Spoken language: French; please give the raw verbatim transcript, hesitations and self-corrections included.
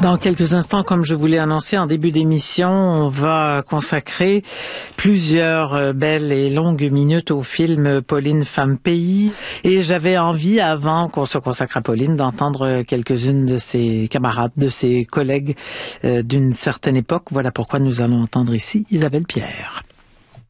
Dans quelques instants, comme je vous l'ai annoncé en début d'émission, on va consacrer plusieurs belles et longues minutes au film Pauline Femme Pays. Et j'avais envie, avant qu'on se consacre à Pauline, d'entendre quelques-unes de ses camarades, de ses collègues euh, d'une certaine époque. Voilà pourquoi nous allons entendre ici Isabelle Pierre.